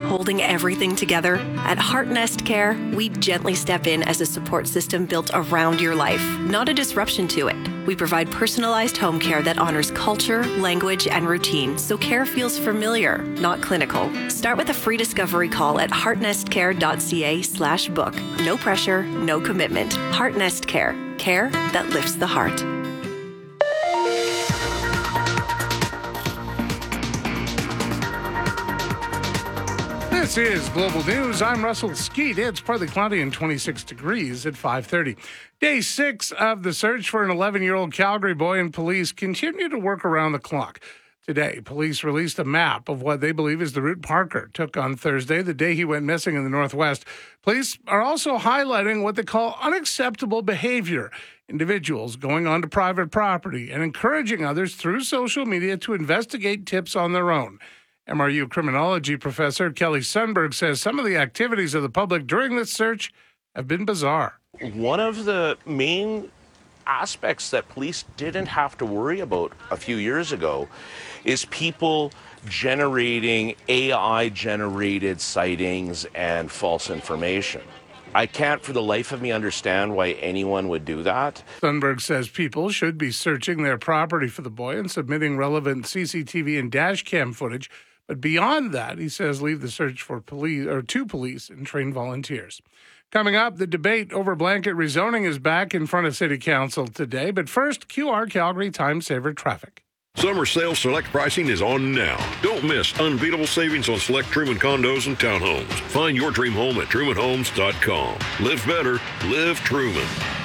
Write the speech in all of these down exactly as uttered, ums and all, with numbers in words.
holding everything together? At Heartnest Care, we gently step in as a support system built around your life, not a disruption to it. We provide personalized home care that honors culture, language, and routine, so care feels familiar, not clinical. Start with a free discovery call at heartnestcare.ca slash book. No pressure, no commitment. Heartnest Care. Care that lifts the heart. This is Global News. I'm Russell Skeet. It's partly cloudy and twenty-six degrees at five thirty. Day six of the search for an eleven-year-old Calgary boy, and police continue to work around the clock. Today, police released a map of what they believe is the route Parker took on Thursday, the day he went missing in the Northwest. Police are also highlighting what they call unacceptable behavior, individuals going onto private property and encouraging others through social media to investigate tips on their own. M R U criminology professor Kelly Sundberg says some of the activities of the public during this search have been bizarre. One of the main aspects that police didn't have to worry about a few years ago is people generating A I-generated sightings and false information. I can't for the life of me understand why anyone would do that. Sundberg says people should be searching their property for the boy and submitting relevant C C T V and dash cam footage. But beyond that, he says leave the search for police or to police and trained volunteers. Coming up, the debate over blanket rezoning is back in front of City Council today. But first, Q R Calgary Time Saver traffic. Summer sales select pricing is on now. Don't miss unbeatable savings on select Truman condos and townhomes. Find your dream home at truman homes dot com. Live better, live Truman.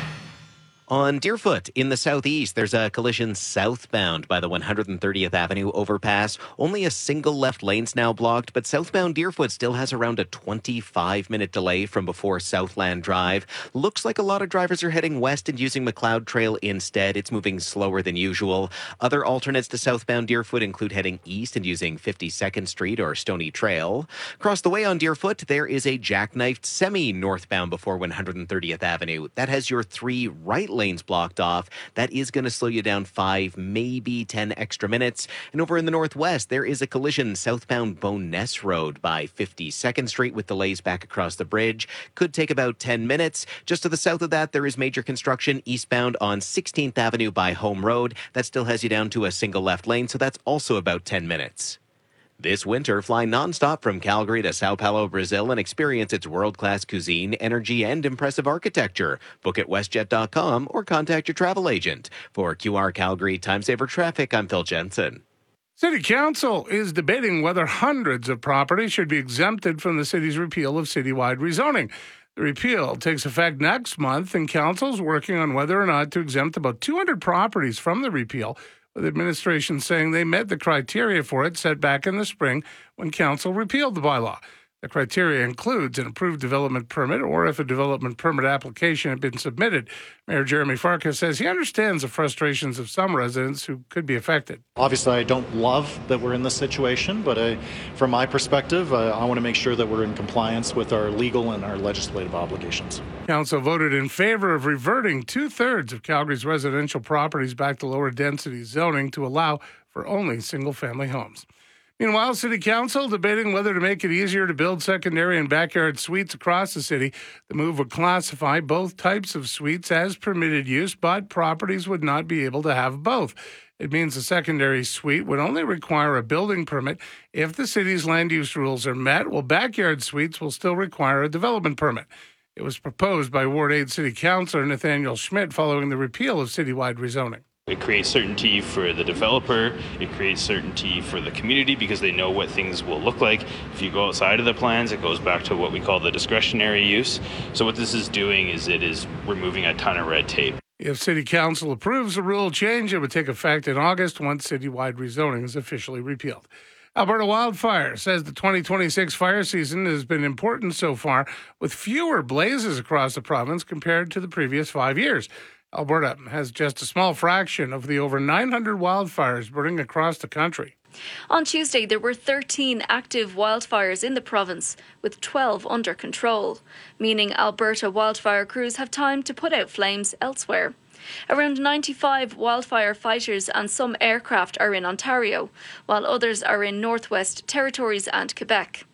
On Deerfoot in the southeast, there's a collision southbound by the one hundred thirtieth Avenue overpass. Only a single left lane's now blocked, but southbound Deerfoot still has around a twenty-five minute delay from before Southland Drive. Looks like a lot of drivers are heading west and using McLeod Trail instead. It's moving slower than usual. Other alternates to southbound Deerfoot include heading east and using fifty-second Street or Stony Trail. Across the way on Deerfoot, there is a jackknifed semi northbound before one hundred thirtieth Avenue. That has your three right lanes blocked off. That is going to slow you down five, maybe ten extra minutes. And over in the northwest, there is a collision southbound Bowness Road by fifty-second Street with delays back across the bridge. Could take about ten minutes. Just to the south of that, there is major construction eastbound on sixteenth Avenue by Home Road. That still has you down to a single left lane, so that's also about ten minutes. This winter, fly nonstop from Calgary to Sao Paulo, Brazil, and experience its world-class cuisine, energy, and impressive architecture. Book at westjet dot com or contact your travel agent. For Q R Calgary Time Saver Traffic, I'm Phil Jensen. City Council is debating whether hundreds of properties should be exempted from the city's repeal of citywide rezoning. The repeal takes effect next month, and Council is working on whether or not to exempt about two hundred properties from the repeal, with administration saying they met the criteria for it set back in the spring when Council repealed the bylaw. The criteria includes an approved development permit or if a development permit application had been submitted. Mayor Jeremy Farkas says he understands the frustrations of some residents who could be affected. Obviously, I don't love that we're in this situation, but I, from my perspective, uh, I want to make sure that we're in compliance with our legal and our legislative obligations. Council voted in favor of reverting two-thirds of Calgary's residential properties back to lower density zoning to allow for only single-family homes. Meanwhile, City Council debating whether to make it easier to build secondary and backyard suites across the city. The move would classify both types of suites as permitted use, but properties would not be able to have both. It means a secondary suite would only require a building permit if the city's land use rules are met, while backyard suites will still require a development permit. It was proposed by Ward eight City Councillor Nathaniel Schmidt following the repeal of citywide rezoning. It creates certainty for the developer, it creates certainty for the community because they know what things will look like. If you go outside of the plans, it goes back to what we call the discretionary use. So what this is doing is it is removing a ton of red tape. If City Council approves the rule change, it would take effect in August once citywide rezoning is officially repealed. Alberta Wildfire says the twenty twenty-six fire season has been important so far, with fewer blazes across the province compared to the previous five years. Alberta has just a small fraction of the over nine hundred wildfires burning across the country. On Tuesday, there were thirteen active wildfires in the province, with twelve under control, meaning Alberta wildfire crews have time to put out flames elsewhere. Around ninety-five wildfire fighters and some aircraft are in Ontario, while others are in Northwest Territories and Quebec.